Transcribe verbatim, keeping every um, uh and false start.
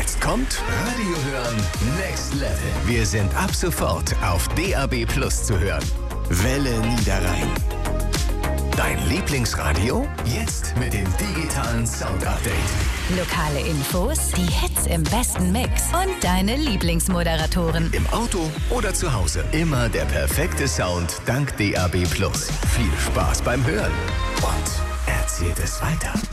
Jetzt kommt Radio Hören Next Level. Wir sind ab sofort auf D A B Plus zu hören. Welle Niederrhein. Dein Lieblingsradio? Jetzt mit dem digitalen Sound-Update. Lokale Infos, die Hits im besten Mix und deine Lieblingsmoderatoren. Im Auto oder zu Hause. Immer der perfekte Sound dank D A B Plus. Viel Spaß beim Hören. Und erzählt es weiter.